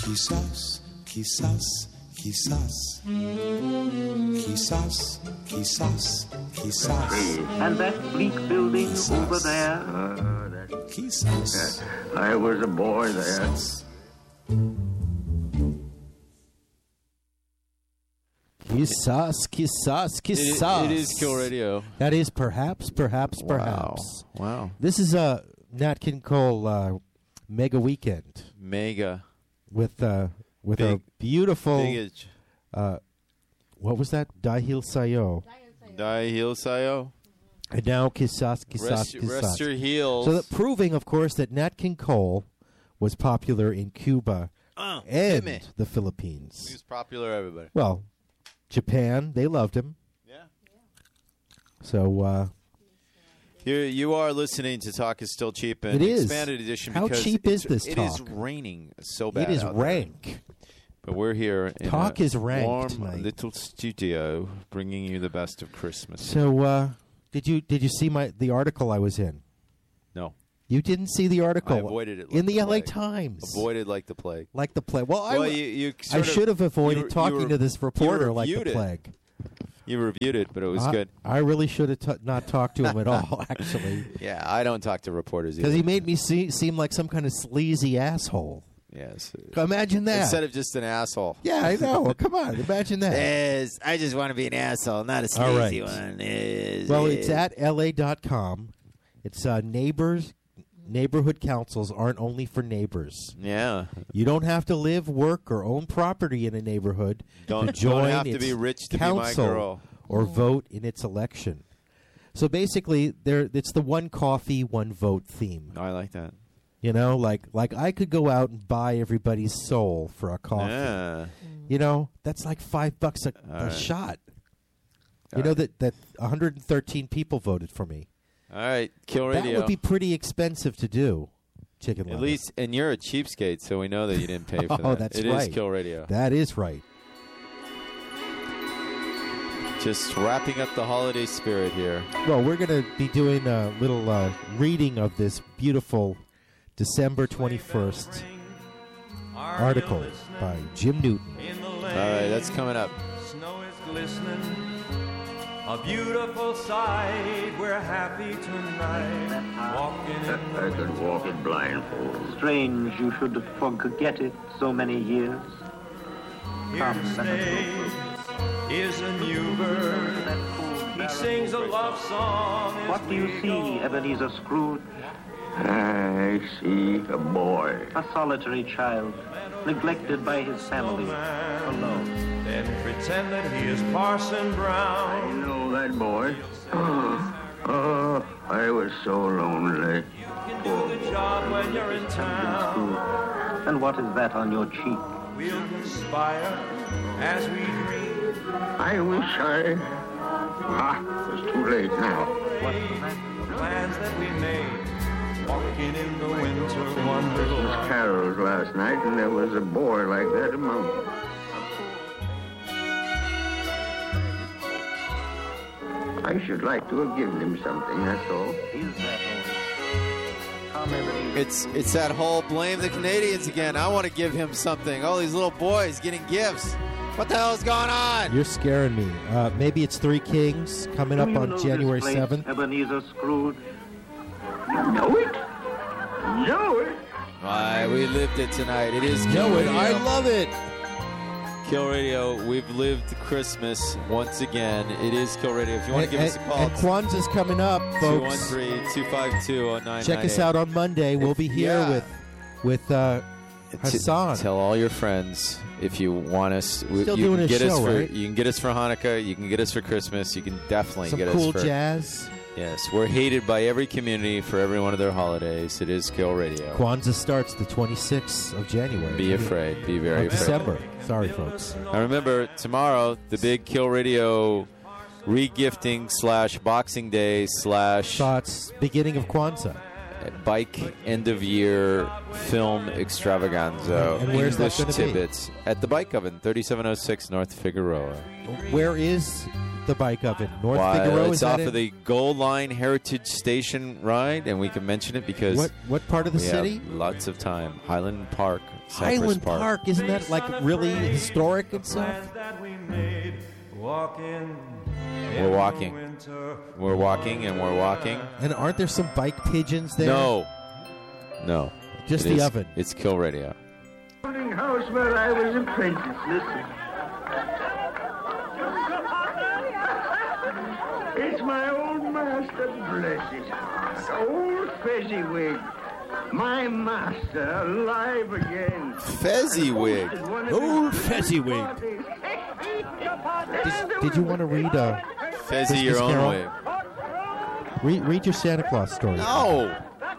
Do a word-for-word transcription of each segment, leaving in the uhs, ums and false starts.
Quizás, quizás, quizás. Quizás, quizás, quizás. And that bleak building Quizás. over there? Uh, that, Quizás. uh, I was a boy there. Quizás, quizás, quizás. It, it is Kill Radio. That is perhaps, perhaps, perhaps. Wow. Wow. This is a Nat King Cole uh, mega weekend Mega. with uh, with Big- a beautiful. Big Uh, what was that? Dahil Sayo. Die heel sayo. And now Quizás, Quizás, Rest, Quizás. rest your heels. So that proving, of course, that Nat King Cole was popular in Cuba Uh, and me. the He Philippines. was popular, everybody. Well, Japan, they loved him. Yeah. So uh, You you are listening to Talk is Still Cheap, an It is. expanded edition. How because cheap is it's- this It is talk? raining so bad. it is out there. rank. But we're here in Talk a is ranked warm tonight. little studio, bringing you the best of Christmas. So uh, did you did you see my the article I was in? No, You didn't see the article I avoided it like in the, the L A plague. Times. avoided like the plague. Like the plague. Well, I, Well, w- you, you I sort of- should have avoided you- talking you to this reporter like the reviewed it. plague. You reviewed it, but it was I, good. I really should have t- not talked to him at all, actually, Yeah, I don't talk to reporters because either. he made me see, seem like some kind of sleazy asshole. Yes. Imagine that. Instead of just an asshole. yeah, I know. Come on, imagine that. Is I just want to be an asshole, not a All sleazy right. one. Is Well, it's at L A dot com. It's uh, neighbors. Neighborhood councils aren't only for neighbors. Yeah. You don't have to live, work, or own property in a neighborhood Don't- to don't join have to its be rich to be my council girl. or vote in its election. So basically, there it's the one coffee, one vote theme. I like that. You know, like like I could go out and buy everybody's soul for a coffee. Yeah. You know, that's like five bucks a, All a right. shot. All you know right. that that one hundred thirteen people voted for me. All right. Kill Radio. That would be pretty expensive to do. Chicken At Little. least, and you're a cheapskate, so we know that you didn't pay for Oh, that. that's It is right. Kill Radio. That is right. Just wrapping up the holiday spirit here. Well, we're going to be doing a little uh, reading of this beautiful December twenty-first article by Jim Newton. All right, that's coming up. Snow is glistening, a beautiful sight. We're happy tonight, walking in I the could walk it blindfold. Strange you should forget it so many years. Here Come, to let us stay is a new bird. He sings a love song. as What do you we see, go. Ebenezer Scrooge? I see a boy. A solitary child, neglected by his family, alone. Then pretend that he is Parson I Brown. know that boy. Oh, oh, I was so lonely. You can do the job when you're in town. And what is that on your cheek? We'll conspire as we dream. I wish I... Ah, it's too late now. What's that? Plans that we made, walking in the winter wonderland. Carols last night, and there was a boy like that among them. I should like to have given him something, that's all. Is that all? Come, Ebenezer. It's it's that whole blame the Canadians again. I want to give him something. All these little boys getting gifts. What the hell is going on? You're scaring me. Uh, maybe it's Three Kings coming Do up you on know January this place, seventh. Ebenezer Scrooge. Know it? Know it? Why, we lived it tonight. It is Kill Know it. Radio. I love it. Kill Radio. We've lived Christmas once again. It is Kill Radio. If you want And, to give us a and- call, and Kwanzaa's coming up, two one folks. three, two five two, oh nine nine eight. Check us out on Monday. We'll If- be here yeah. with with uh, Hassan. Tell all your friends if you want us. we- Still you doing can a get us show, for right? you can get us for Hanukkah. You can get us for Christmas. You can definitely Some get cool us for jazz. Yes, we're hated by every community for every one of their holidays. It is Kill Radio. Kwanzaa starts the twenty-sixth of January. Be afraid. Be very Of afraid. December. Sorry, folks. I remember tomorrow the big Kill Radio regifting slash Boxing Day slash Thoughts. Beginning of Kwanzaa. bike end of year film extravaganza. And where's that English gonna be? tidbits at the Bike Oven, thirty-seven oh six North Figueroa. Where is the bike oven? North Why, Figueroa. it's is that off in? of the Gold Line Heritage Station ride, and we can mention it because What what part of the we city? have lots of time. Highland Park Cypress Highland Park. Park. Isn't that like really historic and stuff? That we made walking. We're walking. We're walking and we're walking. And aren't there some bike pigeons there? No. No. Just It the is- oven. It's Kill Radio. Boarding house where I was apprentice. Listen. It's my old master, bless his heart. Old Fezziwig. My master, alive again. Fezziwig. Old Fezziwig. Did, did you want to read uh, Fezzy your Christmas own Carol? way. Read, read your Santa Claus story. No.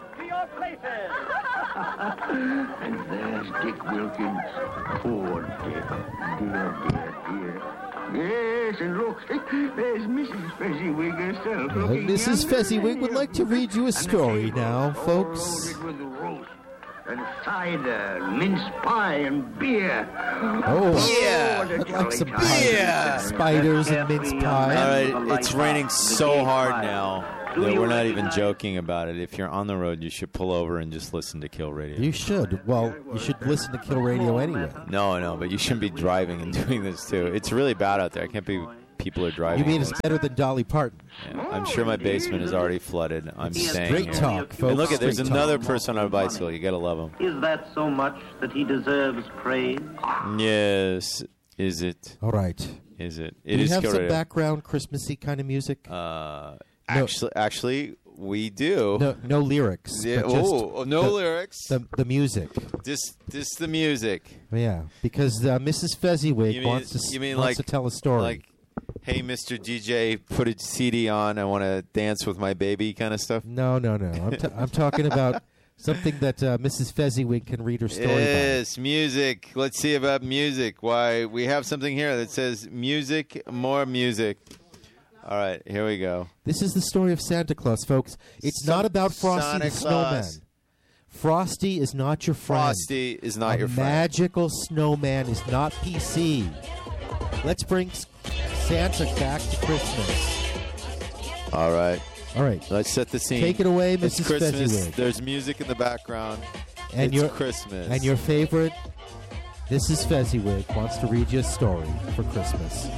And there's Dick Wilkins. Poor Dick. Dear, dear, dear. Yes, and look, there's Missus Fezziwig herself. Uh, looking Missus younger Fezziwig than would ever. like to read you a And the story table now, all folks. loaded with roast and cider, mince pie, and beer. Oh, Yeah. what a I'd like some jolly time. pie. Yeah. Spiders and mince All pie. right, it's raining so hard now that we're not even joking about it. If you're on the road, you should pull over and just listen to Kill Radio. You should. Well, you should listen to Kill Radio anyway. No, no, but you shouldn't be driving and doing this too. It's really bad out there. I can't believe people are driving. You mean it's better than Dolly Parton? Yeah, I'm sure my basement is already flooded. I'm staying Straight here. talk, folks. And look at there's Straight another talk. person on a bicycle. You gotta love him. Is that so much that he deserves praise? Yes, is it? All right. Is it? Do It you is have Kill some Radio. background Christmassy kind of music? Uh, No. actually, actually, we do. No, no lyrics. Yeah, but just oh, no the, lyrics. The, the music. Just, just the music. Yeah, because uh, Missus Fezziwig You mean- wants to s- you mean wants like- to tell a story. Like, hey, Mister D J, put a C D on. I want to dance with my baby, kind of stuff. no, no, no. I'm, t- I'm talking about something that uh, Missus Fezziwig can read her story Yes, music. Let's see about music. Why, we have something here that says music, more music. All right, here we go. about. This is the story of Santa Claus, folks. It's Some- not about Frosty Santa the Snowman. Claus. Frosty is not your friend. Frosty is not a your friend. magical snowman is not P C. Let's bring S- Santa back to Christmas. All right, All right. let's set the scene. Take it away, It's Missus Christmas. Fezziwig. There's music in the background. And it's your Christmas. And your favorite, Missus Fezziwig, wants to read you a story for Christmas.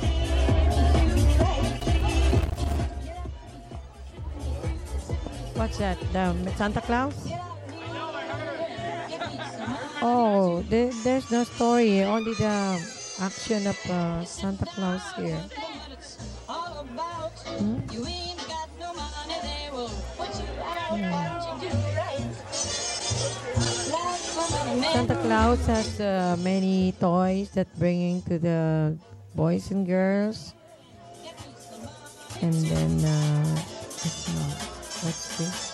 What's that? The Santa Claus? Oh, there, there's no story. Only the action of uh, Santa Claus here. Hmm? Hmm. Santa Claus has uh, many toys that bringing to the boys and girls. And then, uh, let's see. Let's see.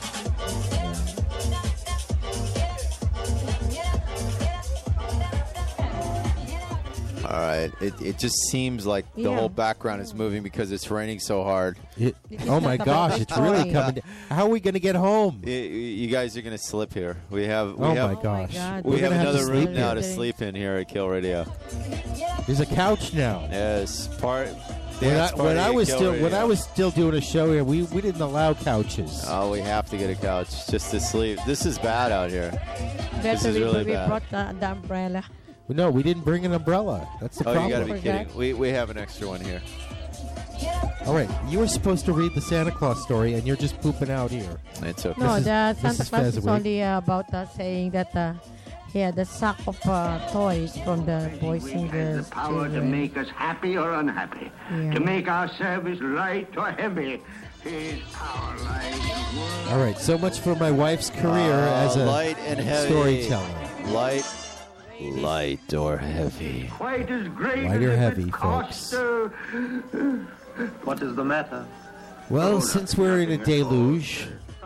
All right. It, it just seems like the Yeah. whole background is moving because it's raining so hard. It, This is oh my not about gosh, the it's really story. coming down. How are we going to get home? Y- y- you guys are going to slip here. We have we Oh have my gosh. God. we We're have gonna have to another room sleep now here. to sleep in here at Kill Radio. There's a couch now. Yes, part. When I, dance when party I at was Kill still when Radio. I was still doing a show here, we, we didn't allow couches. Oh, we have to get a couch just to sleep. This is bad out here. That's is we, really we bad. brought the, the umbrella. No, we didn't bring an umbrella. That's the Oh, you gotta problem. be Forgot. kidding. We we have an extra one here. All right, you were supposed to read the Santa Claus story, and you're just pooping out here. It's okay. No, Missus the Santa Missus Claus is Fezziwig. only uh, about uh, saying that uh, he had a sack of uh, toys from the boys and Fezziwig has girls. the power to children. make us happy or unhappy, Yeah. to make our service light or heavy. His power lies in words. All right, so much for my wife's career Uh, as a light and heavy. storyteller. Light, light or heavy. Quite as great Light as or if heavy, it cost, uh, What is the matter? Well, since we're in a deluge,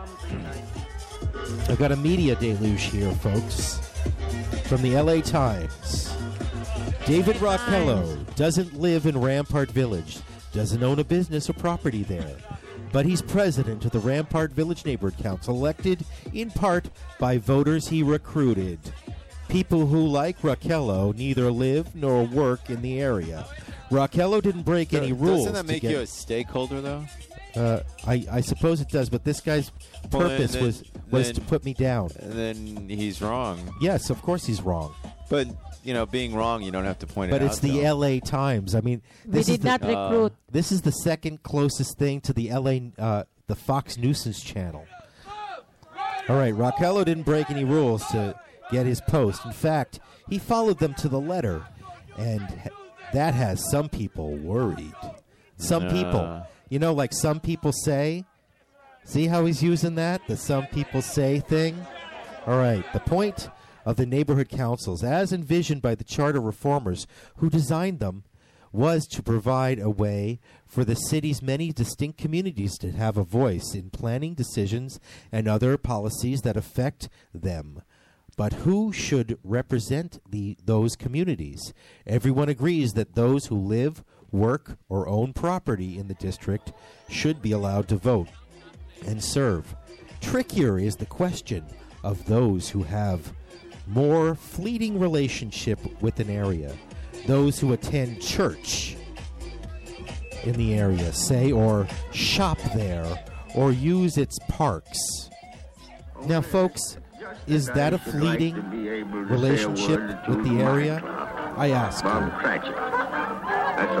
I've got a media deluge here, folks, from the L A Times. David Rockello doesn't live in Rampart Village, doesn't own a business or property there, but he's president of the Rampart Village Neighborhood Council, elected in part by voters he recruited. People who, like Rockello, neither live nor work in the area. Rockello didn't break any rules. Doesn't that to make get- you a stakeholder, though? Uh, I, I suppose it does, but this guy's Well, then- purpose then- was was then- to put me down. And then he's wrong. Yes, of course he's wrong. But, you know, being wrong, you don't have to point But it it's out. the though. L A Times. I mean, We this is did the, not recruit. This is the second closest thing to the L A, uh, the Fox Nuisance channel. All right, Rockello didn't break any rules to get his post. In fact, he followed them to the letter, and h- that has some people worried. Some Uh. people, you know, like some people say. See how he's using that? The some people say thing? All right, the point of the neighborhood councils, as envisioned by the charter reformers who designed them, was to provide a way for the city's many distinct communities to have a voice in planning decisions and other policies that affect them. But who should represent the those communities? Everyone agrees that those who live, work, or own property in the district should be allowed to vote and serve. Trickier is the question of those who have more fleeting relationship with an area, those who attend church in the area, say, or shop there, or use its parks. Now, folks, is that a fleeting relationship with the area? I ask Bob you. Cratchit. That's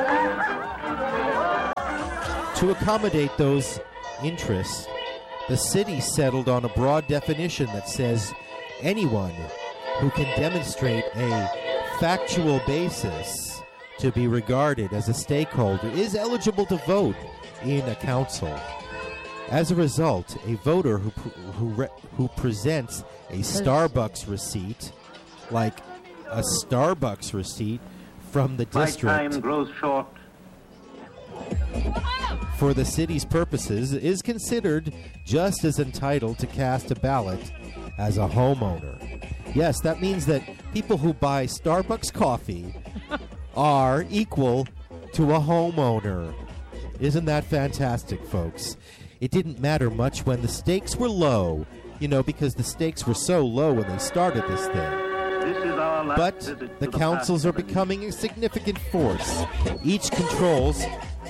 all. To accommodate those interests, the city settled on a broad definition that says anyone who can demonstrate a factual basis to be regarded as a stakeholder is eligible to vote in a council. As a result, a voter who pr- who re- who presents a Starbucks receipt, like a Starbucks receipt from the My district, time grows short. for the city's purposes, is considered just as entitled to cast a ballot as a homeowner. Yes, that means that people who buy Starbucks coffee are equal to a homeowner. Isn't that fantastic, folks? It didn't matter much when the stakes were low, you know, because the stakes were so low when they started this thing. This is our last But visit the to councils are past. becoming a significant force. Each controls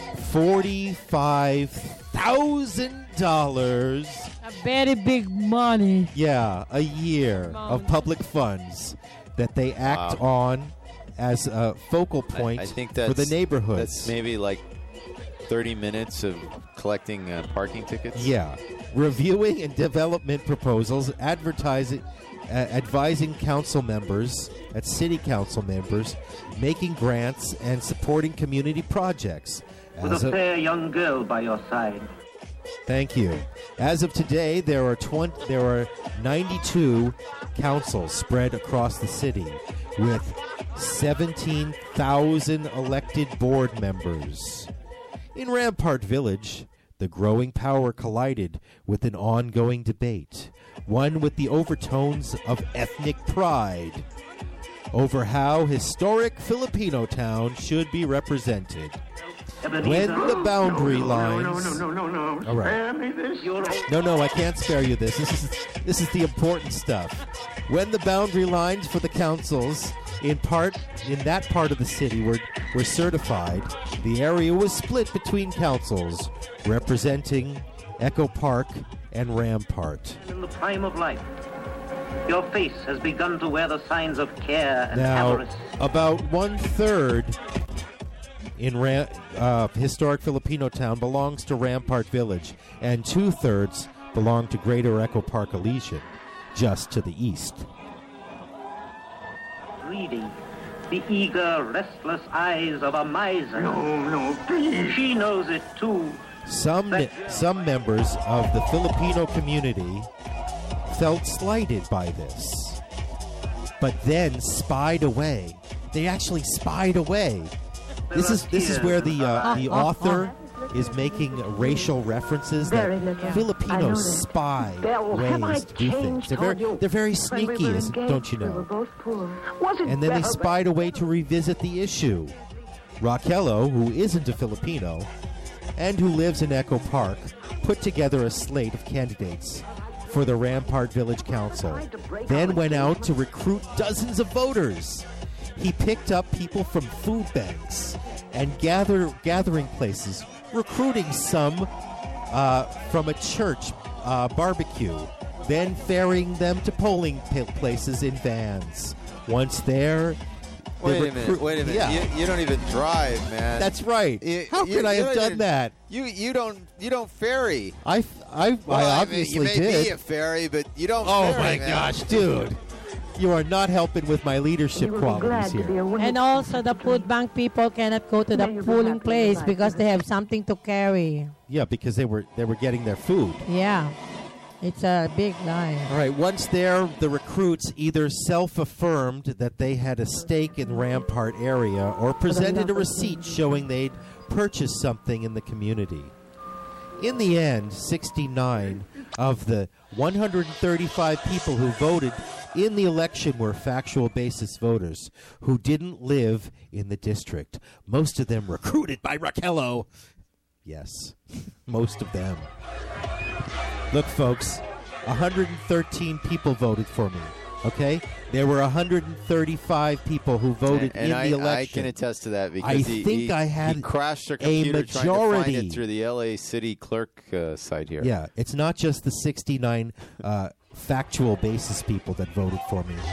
forty-five thousand dollars, A very big money. yeah, a year of public funds that they act Wow. on as a focal I- point I think for that's, the neighborhoods. That's maybe like thirty minutes of collecting uh, parking tickets. Yeah. Reviewing and development proposals, advertising, uh, advising council members, at city council members, making grants, and supporting community projects. With As a of, fair young girl by your side. thank you. As of today, there are twenty, there are ninety-two councils spread across the city with seventeen thousand elected board members. In Rampart Village, the growing power collided with an ongoing debate, one with the overtones of ethnic pride, over how historic Filipino town should be represented. When the boundary lines... No, no, no, no, no. All right. Spare me this. You're No, no, I can't spare you this. This is this is the important stuff. When the boundary lines for the councils in part in that part of the city were were certified, the area was split between councils representing Echo Park and Rampart. in the prime of life. Your face has begun to wear the signs of care and Now, avarice. about one third in Ram- uh, historic Filipino town belongs to Rampart Village, and two thirds belong to Greater Echo Park Elysian, just to the east. Greedy, the eager, restless eyes of a miser. No, no, please. She knows it too. Some me- some members of the Filipino community felt slighted by this, but then spied away. They actually spied away. This is this is where the uh, the author is making racial references Very that little. I know Filipinos that. spy Belle, have I ways to do things. changed They're very on you? they're very When we sneaky, were isn't- engaged, don't you we were know? both poor. Was it And then they better spied away to revisit the issue. Rockello, who isn't a Filipino and who lives in Echo Park, put together a slate of candidates for the Rampart Village Council, then went out to recruit dozens of voters. He picked up people from food banks and gather gathering places recruiting some uh, from a church uh, barbecue, then ferrying them to polling p- places in vans. Once there, the Wait a recru- minute. Wait a minute. Yeah. You, you don't even drive, man. That's right. You- How you- could I you have don't done even- that? You you don't you don't ferry. I, f- I, Well, I mean, obviously you may did. be a ferry, but you don't. Oh ferry, my man. gosh, dude! You are not helping with my leadership qualities here. And also, the food bank people cannot go to the polling place because they have something to carry. Yeah, because they were they were getting their food. Yeah, it's a big lie. All right, once there, the recruits either self-affirmed that they had a stake in Rampart area or presented a receipt showing they'd purchased something in the community. In the end, sixty-nine of the one hundred thirty-five people who voted in the election were factual basis voters who didn't live in the district. Most of them recruited by Raquello. Yes, most of them. Look, folks, one hundred thirteen people voted for me, okay? There were one hundred thirty-five people who voted and, and in I, the election. I can attest to that because I he, think he, I had he crashed their a computer trying to find majority. it through the L A City clerk uh, site here. Yeah, it's not just the sixty-nine uh, factual basis people that voted for me.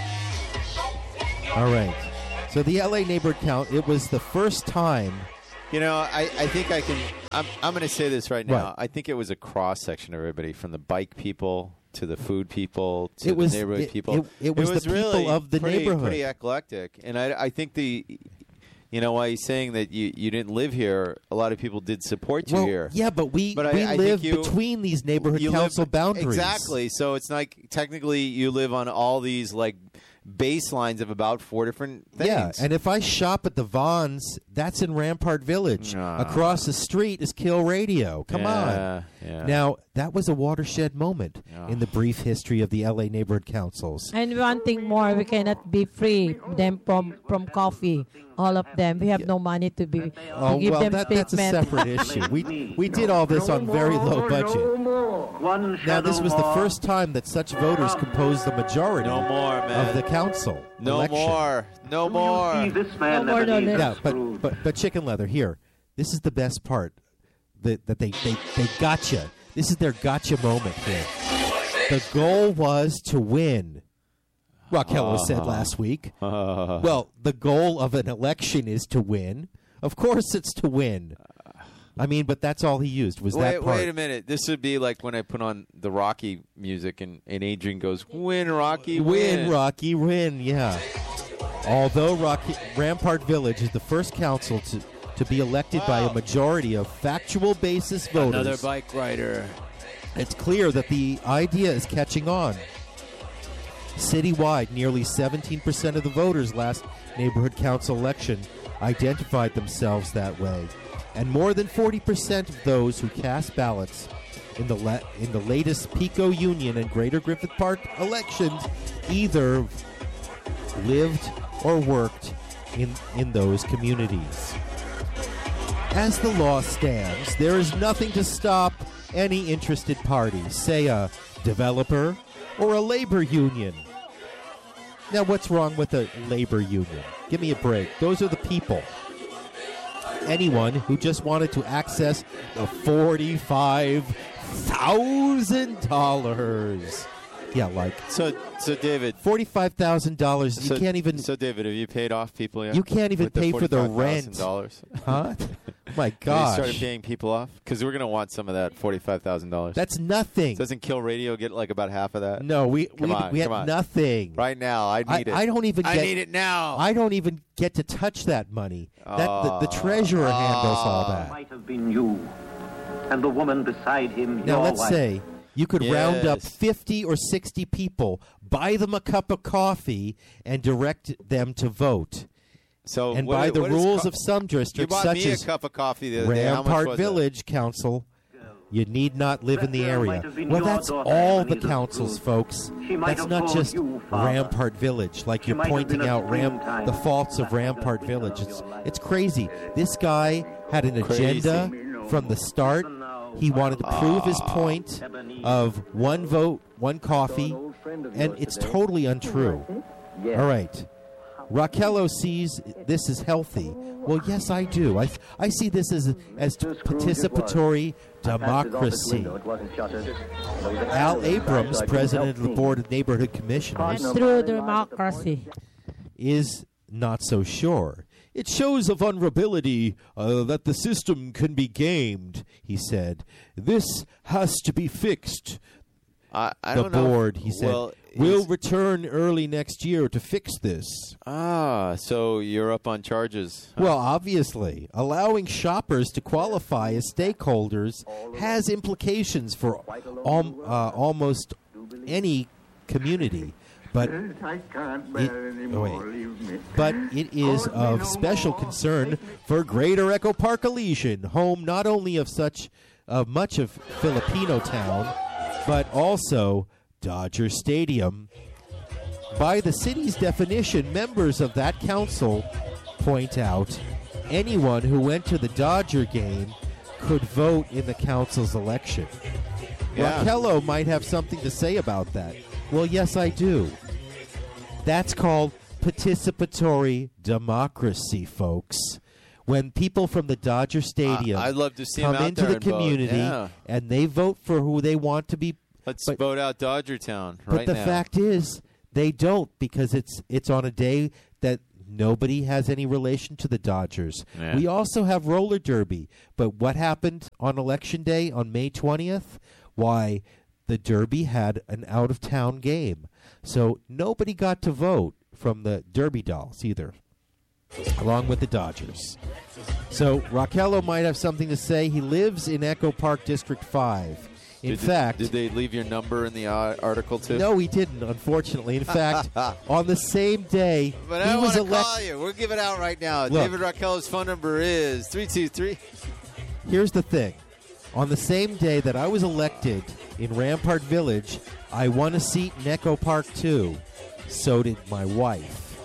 All right. So the L A neighborhood count, it was the first time. You know, I, I think I can. I'm, I'm going to say this right now. Right. I think it was a cross section of everybody, from the bike people to the food people to It was- the neighborhood it- people. it- it was the people really of the pretty, neighborhood. pretty eclectic, and I, I think the. You know, why he's saying that you, you didn't live here, a lot of people did support you Well, here. yeah, but we But I- we I think live you- between these neighborhood You council live, boundaries. Exactly. So it's like technically you live on all these like baselines of about four different things. Yeah, and if I shop at the Vons, that's in Rampart Village. Ah. Across the street is Kill Radio. Come Yeah, on. yeah. Now, that was a watershed moment Yeah. in the brief history of the L A neighborhood councils. And one thing more, we cannot be free them from, from coffee. All of them. We have no money to be to Oh, give well, them that, that's a treatment. separate issue. We we did all this on very low budget. One Now, this shadow was the more. first time that such voters composed the majority No more, man. of the council No election. more. No Do more. you see this man No more, never no leaves less. us, Yeah, Scrooge? but, but but chicken leather here. This is the best part. That that they they they gotcha. This is their gotcha moment here. The goal was to win. Raquello said last week. Well, the goal of an election is to win. Of course, it's to win. I mean, but that's all he used was Wait, that part. wait a minute. This would be like when I put on the Rocky music and, and Adrian goes, "Win, Rocky, win." Win, Rocky, win. Yeah. Although Rocky, Rampart Village is the first council to, to be elected by a majority of factual basis voters, Another bike rider. it's clear that the idea is catching on. Citywide, nearly seventeen percent of the voters last neighborhood council election identified themselves that way. And more than forty percent of those who cast ballots in the la- in the latest Pico Union and Greater Griffith Park elections either lived or worked in, in those communities. As the law stands, there is nothing to stop any interested party, say a developer or a labor union. Now, what's wrong with a labor union? Give me a break. Those are the people. Anyone who just wanted to access the forty-five thousand dollars. Yeah, like So, so David. forty-five thousand dollars. So, You can't even. So, David, have you paid off people yet? You can't even With the pay for the forty-five thousand rent. dollars. Huh? My Have you gosh. started paying people off? Because we're going to want some of that forty-five thousand dollars. That's nothing. Doesn't Kill Radio get like about half of that? No, we Come we, on, we had come on. nothing. Right now, I I, need it. I don't even I get. need it now. I don't even get to touch that money. That the, the treasurer handles all that. Might have been you, and the woman beside him. Now your let's wife. say you could round up Yes. fifty or sixty people, buy them a cup of coffee, and direct them to vote. So, And what- by the what is rules co- of some you districts, bought such me a as cup of coffee the other day. How much Rampart was it? Village Council, you need not live in the That girl might area. have been Well, your that's daughter, all the Ebenezer councils, Scrooge. folks. She might That's have not called just you father. Rampart Village, like She you're might have pointing been a out Ram- springtime the faults of ambassador Rampart to Village. your It's life. it's crazy. This guy had an Crazy. agenda from the start. He wanted to prove his point of one vote, one coffee, and it's totally untrue. All right. Raquello sees this as healthy. Well, yes, I do. I I see this as as participatory democracy. Al Abrams, president of the Board of Neighborhood Commissioners, Through democracy. is not so sure. It shows a vulnerability uh, that the system can be gamed, he said. This has to be fixed. I, I the don't know. board, he said, Well, will is- return early next year to fix this. Ah, so you're up on charges. Well, obviously, allowing shoppers to qualify as stakeholders has implications for al- uh, almost any community. But I can't it, bear oh, anymore. wait. Leave me. but it is of special concern for Greater Echo Park Elysian, home not only of such of much of Filipino town, but also Dodger Stadium. By the city's definition, members of that council point out anyone who went to the Dodger game could vote in the council's election. Yeah. Raquello might have something to say about that. Well, yes, I do. That's called participatory democracy, folks. When people from the Dodger Stadium I- I'd love to see come them out into there the and vote. community Yeah. and they vote for who they want to be. Let's but, vote out Dodgertown but right the now. fact is, they don't because it's it's on a day that nobody has any relation to the Dodgers. Yeah. We also have roller derby. But what happened on Election Day on May twentieth? Why, the Derby had an out-of-town game. So nobody got to vote from the Derby Dolls either, along with the Dodgers. So Raquello might have something to say. He lives in Echo Park District five. In did, fact... did they leave your number in the uh, article too? No, he didn't, unfortunately. In fact, on the same day, But he I was want to elected. call you. We'll give it out right now. Look. David Raquello's phone number is three two three. Here's the thing. On the same day that I was elected in Rampart Village, I won a seat in Echo Park, too. So did my wife.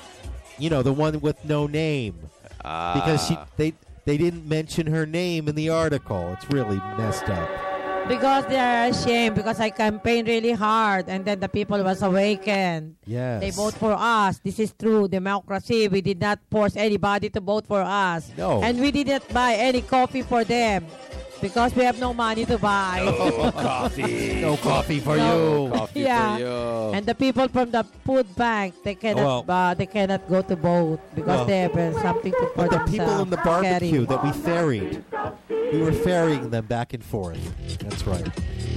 You know, the one with no name. Because she they they didn't mention her name in the article. It's really messed up. Because they are ashamed because I campaigned really hard and then the people was awakened. Yes. They vote for us. This is true democracy. We did not force anybody to vote for us. No. And we didn't buy any coffee for them because we have no money to buy. Oh, coffee. No coffee for No. you. Coffee Yeah. for you. And the people from the food bank, they cannot Well- uh, they cannot go to vote because Well, they have uh, something to for But the people in the themselves to carry. barbecue that we ferried, we were ferrying them back and forth. That's right.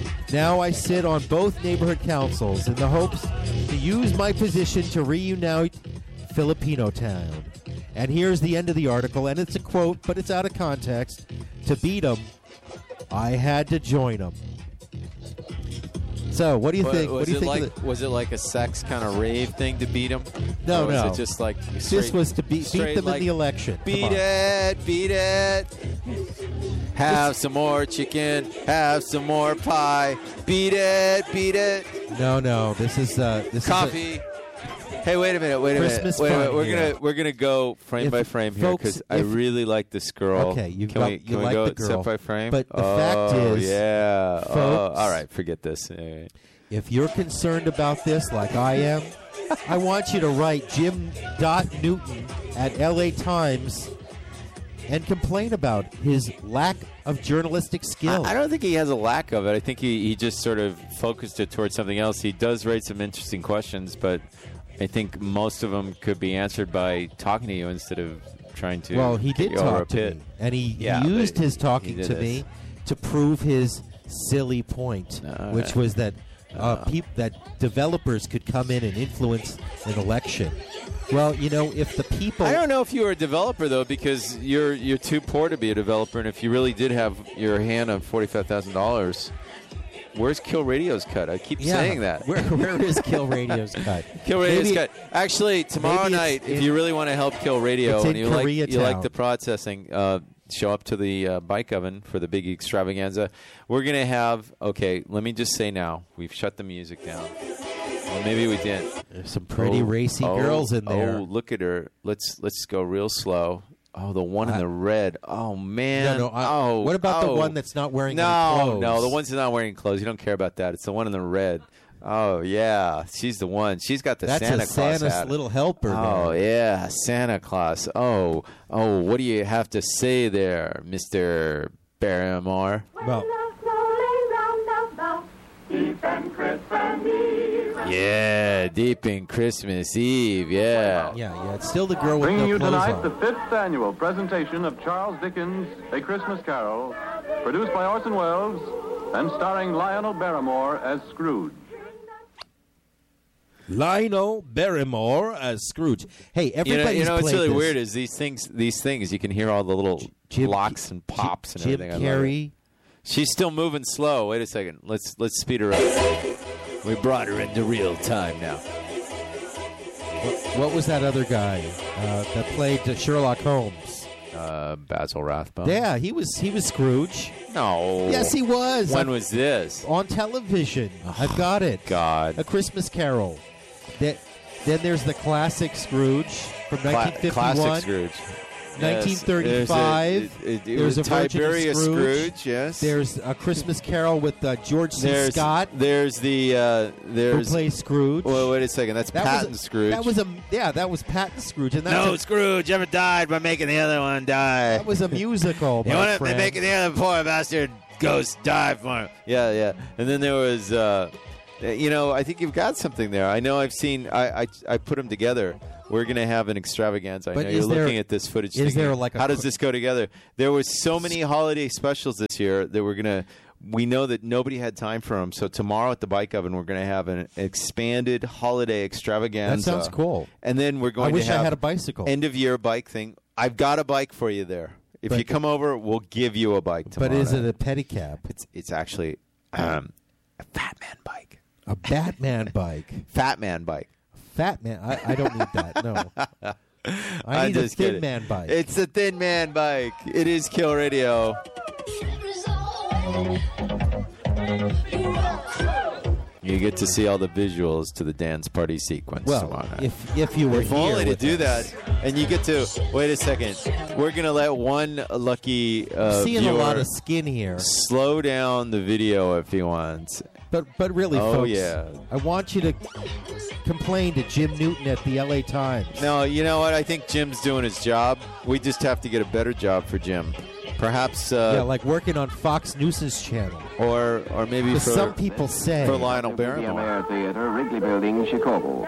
Now I sit on both neighborhood councils in the hopes to use my position to reunite Filipino town. And here's the end of the article, and it's a quote, but it's out of context. To beat them, I had to join them. So, what do you Wa- think? What Was do you it think? like of the- was it like a sex kind of rave thing to beat him? No, or was no. it just like this straight- was to beat, beat straight them like, in the election. Come Beat on. it, beat it. Have some more chicken. Have some more pie. Beat it, beat it. No, no. This is uh, this is a- Coffee. Hey, wait a minute. Wait a Christmas minute. Wait a minute. fun We're here. gonna we're gonna go frame If- by frame here folks, because I if- really like this girl. Okay, you can got- we you can we like go the girl. step by frame? But the oh, fact is, yeah. oh, folks- all right. Forget this. All right. If you're concerned about this like I am, I want you to write Jim Dot Newton at L A Times and complain about his lack of journalistic skill. I, I don't think he has a lack of it. I think he, he just sort of focused it towards something else. He does raise some interesting questions, but I think most of them could be answered by talking to you instead of trying to. well, he get did you over a talk to pit. me, and he, Yeah, he but used his talking he did to this. me to prove his silly point, All which right. was that uh, peop- that developers could come in and influence an election. Well, you know, if the people... I don't know if you were a developer though, because you're you're too poor to be a developer, and if you really did have your hand on forty five thousand dollars, where's Kill Radio's cut? I keep Yeah, saying that. Where, where is Kill Radio's cut? Kill Radio's Maybe- cut. Actually, tomorrow maybe it's night, if in- you really want to help Kill Radio it's and in you like you Koreatown. like the processing, uh, show up to the uh, bike oven for the big extravaganza. We're gonna have. Okay, let me just say now, we've shut the music down. Well, maybe we didn't. There's some pretty Oh, racy oh, girls in there. Oh, look at her. Let's let's go real slow. Oh, the one in I- the red. Oh man. No, no, I- oh, what about the oh. one that's not wearing no, any clothes? No, the one's not wearing clothes. You don't care about that. It's the one in the red. Oh, yeah. She's the one. She's got the That's Santa a Claus Santa's hat. little helper. Oh, there. yeah. Santa Claus. Oh, oh, what do you have to say there, Mister Barrymore? Well, Yeah, deep in Christmas Eve. Yeah. yeah, yeah. It's still the girl with Bringing no you clothes tonight on. the fifth annual presentation of Charles Dickens' A Christmas Carol, produced by Orson Welles and starring Lionel Barrymore as Scrooge. Lionel Barrymore as Scrooge. Hey, You know, everybody's you know what's played really this. weird is these things. These things you can hear all the little Jim- locks and pops and Jim everything. I love it. Carrey. She's still moving slow. Wait a second. Let's let's speed her up. We brought her into real time now. What, what was that other guy uh, that played uh, Sherlock Holmes? Uh, Basil Rathbone. Yeah, he was he was Scrooge. No. Yes, he was. When I- was this? on television. I've got it. God. A Christmas Carol. That, then there's the classic Scrooge from Cla- nineteen fifty-one. classic Scrooge. nineteen thirty-five. Yes. There's a, it, it, it There's was a Virgin of Tiberius Scrooge. Scrooge. Yes. There's A Christmas Carol with uh, George C. there's Scott, There's the uh, who there's. plays Scrooge. Well, wait a second. That's that Patton was a, Scrooge. That was a yeah. That was Patton Scrooge, and that's no a, Scrooge ever died by making the other one die. that was a musical. You my want to friend. make the other poor bastard ghost die for him? Yeah, yeah. And then there was, uh, you know, I think you've got something there. I know I've seen. I I, I put them together. We're going to have an extravaganza. I But know is you're there- looking at this footage. is thinking, there like a how does cr- this go together? There was so many holiday specials this year that we're going to. We know that nobody had time for them. So tomorrow at the Bike Oven, we're going to have an expanded holiday extravaganza. That sounds cool. And then we're going I wish to have I had a bicycle. end of year bike thing. I've got a bike for you there. If But- you come over, we'll give you a bike tomorrow. but is night. it a pedicab? It's it's actually um, a Fat Man bike. A Batman bike? Fat Man bike. Fat man? I, I don't need that. No. I I'm need a just thin kidding. man bike. It's a Thin Man bike. It is Kill Radio. You get to see all the visuals to the dance party sequence tomorrow well, night. if if you were If here only to with do us. that, and you get to wait a second. We're gonna let one lucky uh, Seeing a lot viewer of skin here, slow down the video if he wants. but but really, Oh, folks, yeah. I want you to complain to Jim Newton at the L A Times. No, you know what? I think Jim's doing his job. We just have to get a better job for Jim. Perhaps, uh, yeah, like working on Fox News's channel. or or maybe Because for some people say for Lionel William Barrymore. Air Theater, Wrigley Building, Chicago.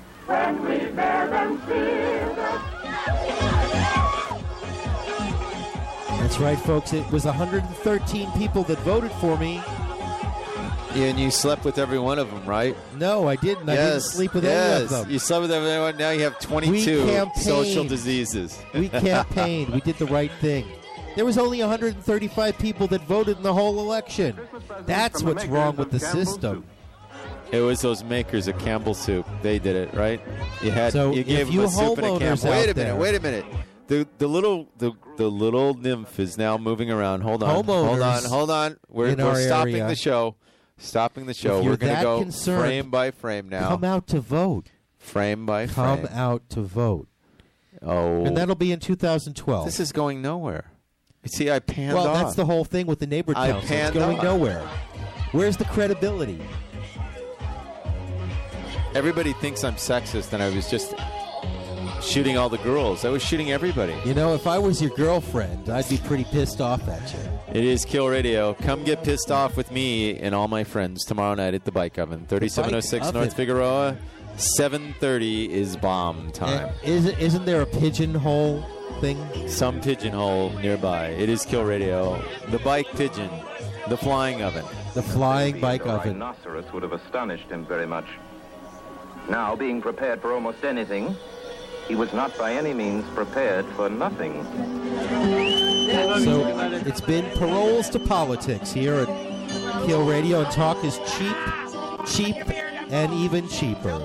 that's right, folks. It was one hundred thirteen people that voted for me. Yeah, and you slept with every one of them, right? No, I didn't. I yes. didn't sleep with yes. any of them. You slept with everyone. Now you have twenty-two campaigned. social diseases. We campaigned. We did the right thing. There was only one hundred thirty-five people that voted in the whole election. That's From the what's makers wrong of with the Campbell's system. Soup. It was those makers of Campbell soup. They did it, right? You had So you if gave you them a soup and a homeowners Campbell. Wait a out minute. there- Wait a minute. The the little the the little nymph is now moving around. Hold on. Hold on. Homeowners Hold on. We're, in we're our stopping area. the show. Stopping the show. If you're We're going to that go concerned, frame by frame now. Come out to vote. Frame by Come frame. out to vote. Oh. And that'll be in two thousand twelve. This is going nowhere. You see, I panned well, off. that's the whole thing with the neighbor I council. It's panned going off. nowhere. Where's the credibility? Everybody thinks I'm sexist, and I was just shooting all the girls. I was shooting everybody. You know, if I was your girlfriend, I'd be pretty pissed off at you. It is Kill Radio. Come get pissed off with me and all my friends tomorrow night at the Bike Oven, thirty-seven oh six Oven. North Figueroa. seven thirty is bomb time. And isn't, isn't there a pigeonhole thing? Some pigeonhole nearby. It is Kill Radio. The bike pigeon. The flying oven. The flying bike A oven. rhinoceros would have astonished him very much. Now, being prepared for almost anything, he was not by any means prepared for nothing. So it's been paroles to politics here at Kill Radio, and talk is cheap, cheap, and even cheaper.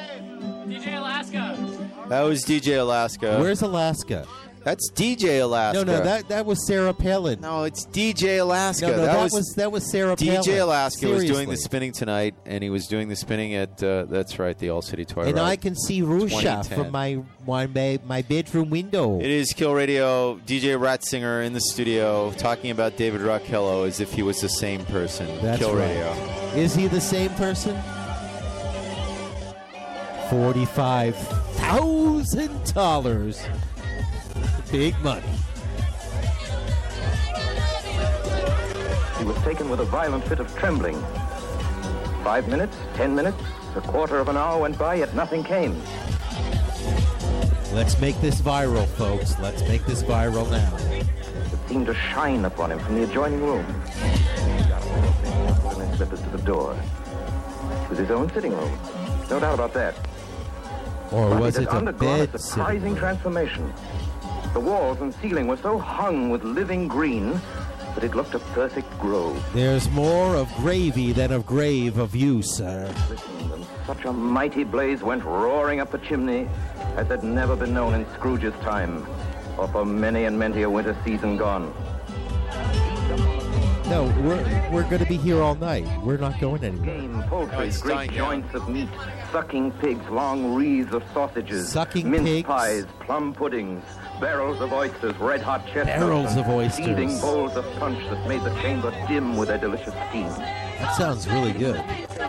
That was D J Alaska. Where's Alaska? That's D J Alaska. No, no, that that was Sarah Palin. No, it's D J Alaska. No, no, that, that was, was that was Sarah Palin. D J Alaska was doing Seriously. the spinning tonight, and he was doing the spinning at, uh, that's right, the All City Toy And Ride. I can see Rusha twenty ten. from my my my bedroom window. It is Kill Radio. D J Ratzinger in the studio talking about David Rockello as if he was the same person. That's Kill right. Radio. Is he the same person? forty-five thousand dollars. Big money. He was taken with a violent fit of trembling. Five minutes, ten minutes, a quarter of an hour went by, yet nothing came. Let's make this viral, folks. Let's make this viral now. It seemed to shine upon him from the adjoining room. He got up and slipped to the door. It was his own sitting room. No doubt about that. Or But was it it had a undergone bed a surprising transformation. The walls and ceiling were so hung with living green that it looked a perfect grove. There's more of gravy than of grave of you, sir. Listened, and such a mighty blaze went roaring up the chimney as had never been known in Scrooge's time, or for many and many a winter season gone. No, we're we're going to be here all night. We're not going anywhere. Game, poultry, it's great dying down. joints of meat, sucking pigs, long wreaths of sausages, Sucking mince pigs. pies, plum puddings, barrels of oysters, red-hot chestnuts, Barrels and of oysters. seething bowls of punch that made the chamber dim with their delicious steam. That sounds really good.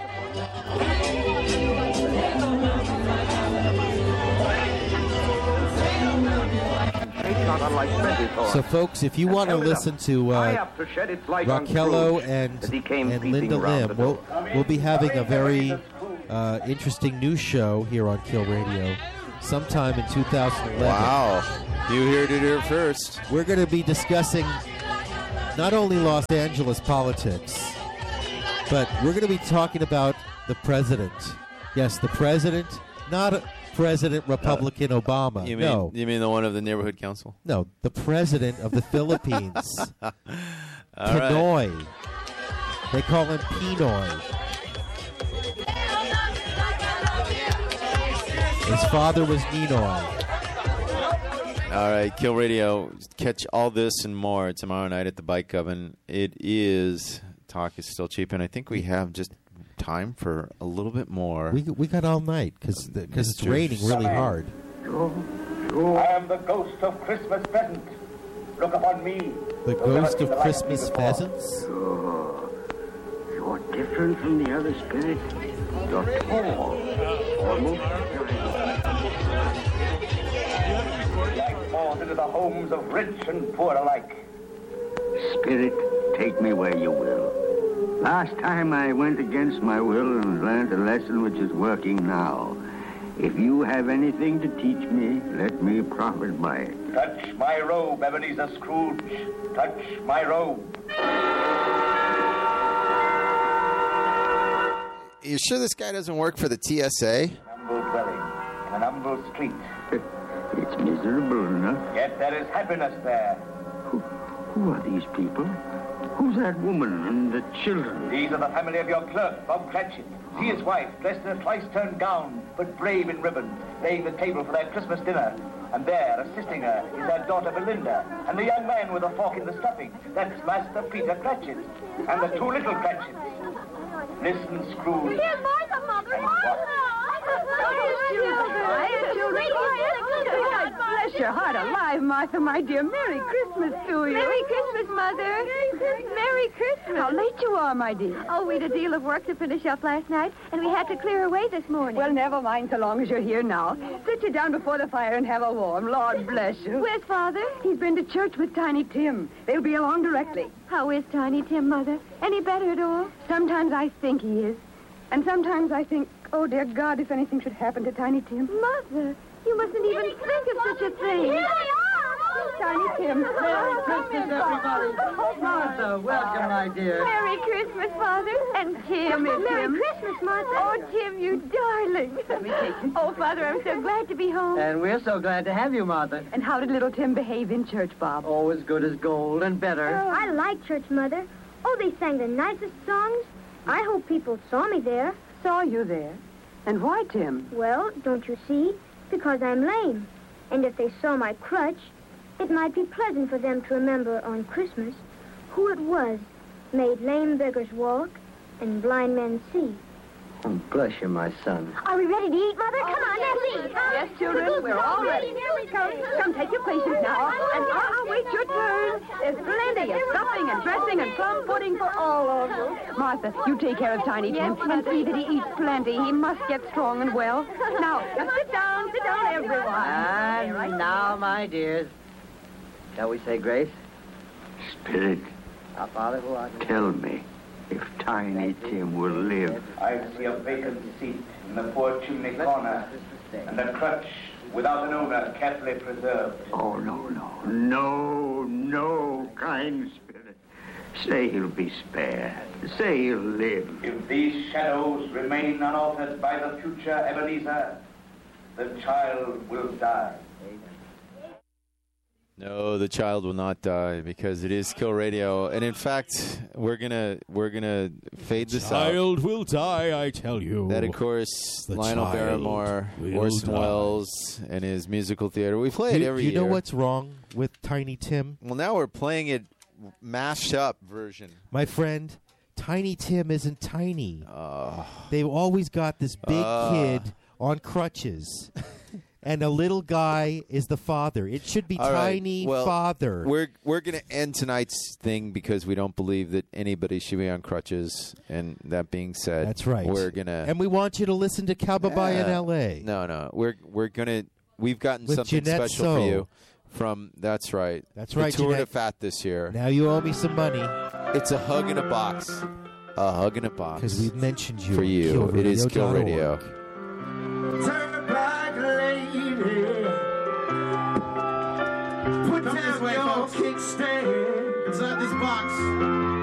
Shaped not unlike Bentley's horse. So, folks, if you And want to held it up, listen to high uh, up to shed its light on Raquello Scrooge and, as he came and peeping Linda round Lim, the we'll, door. we'll be having a very uh, interesting news show here on Kill Radio sometime in two thousand eleven. Wow. You heard it here first. We're going to be discussing not only Los Angeles politics, but we're going to be talking about the president. Yes, the president, not President Republican Obama. You mean, no, you mean the one of the neighborhood council? no, the president of the Philippines. All right. Pinoy. They call him Pinoy. His father was Ninoy. All right, Kill Radio. Catch all this and more tomorrow night at the Bike Oven. It is, talk is still cheap, and I think we have just time for a little bit more. We we got all night because because it's Mister raining really hard. I am the ghost of Christmas pheasant. Look upon me. The You've never ghost seen of the like Christmas me before. pheasants. Oh, you're different from the other spirit. You're tall, almost Like forth into the homes of rich and poor alike. Spirit, take me where you will. Last time I went against my will and learned a lesson which is working now. If you have anything to teach me, let me profit by it. Touch my robe, Ebenezer Scrooge. Touch my robe. You sure this guy doesn't work for the T S A? Humble dwelling in an humble street. It's miserable enough. Yet there is happiness there. Who, who are these people? Who's that woman and the children? These are the family of your clerk, Bob Cratchit. See his wife, dressed in a twice-turned gown, but brave in ribbon, laying the table for their Christmas dinner. And there, assisting her, is their daughter Belinda. And the young man with a fork in the stuffing, that's Master Peter Cratchit. And the two little Cratchits. Listen, Scrooge. Here's Martha, Mother. And what? Bless your heart alive, Martha, my dear. Merry Christmas to you. Merry Christmas, Mother. Merry Christmas. How late you are, my dear. Oh, we had a deal of work to finish up last night, and we had to clear away this morning. Well, never mind so long as you're here now. Sit you down before the fire and have a warm. Lord bless you. Where's Father? He's been to church with Tiny Tim. They'll be along directly. How is Tiny Tim, Mother? Any better at all? Sometimes I think he is. And sometimes I think, oh, dear God, if anything should happen to Tiny Tim. Mother, you mustn't even think of such a thing. Here they are! Tiny Tim. Merry Christmas, everybody. Martha, welcome, my dear. Merry Christmas, Father. And Tim. Come here, Merry Tim. Christmas, Martha. Oh, Tim, you darling. Let me take you. Oh, Father, I'm so glad to be home. And we're so glad to have you, Martha. And how did little Tim behave in church, Bob? Oh, as good as gold and better. I like church, Mother. Oh, they sang the nicest songs. I hope people saw me there. Saw you there? And why, Tim? Well, don't you see? Because I'm lame. And if they saw my crutch, it might be pleasant for them to remember on Christmas who it was made lame beggars walk and blind men see. Oh, bless you, my son. Are we ready to eat, Mother? Come on, let's eat. Yes, children, we're all ready. Come, come, take your places now. And I'll wait your turn. There's plenty of stuffing and dressing and plum pudding for all of you. Martha, you take care of Tiny Tim and see that he eats plenty. He must get strong and well. Now, now sit down, sit down, everyone. And Right. now, my dears, shall we say grace? Spirit, Our Father who art in tell me if Tiny Tim will live. I see a vacant seat in the poor chimney corner, and a crutch without an owner carefully preserved. Oh, no, no. No, no, kind Spirit. Say he'll be spared. Say he'll live. If these shadows remain unaltered by the future Ebenezer, the child will die. No, the child will not die because it is Kill Radio, and in fact, we're gonna we're gonna fade this out. Child will die, I tell you. That, of course, The Lionel child Barrymore, will Orson die. Welles, and his musical theater. We play it You, every you year. know what's wrong with Tiny Tim? Well, now we're playing it mashed up version. My friend, Tiny Tim isn't tiny. Oh. They've always got this big Ah. kid on crutches. And a little guy is the father. It should be All right, Tiny well, Father. We're we're going to end tonight's thing because we don't believe that anybody should be on crutches. And that being said, That's right. We're gonna And we want you to listen to Cowboy in L A. No, no, we're we're gonna we've gotten With something Jeanette special for So. you from. That's right. That's the right, Tour de Jeanette. Fat this year. Now you owe me some money. It's a hug in a box. A hug in a box. Because we've mentioned you for on you. Kill It is Kill Radio Radio. Turnpike lady, put down your kickstand. Inside this box.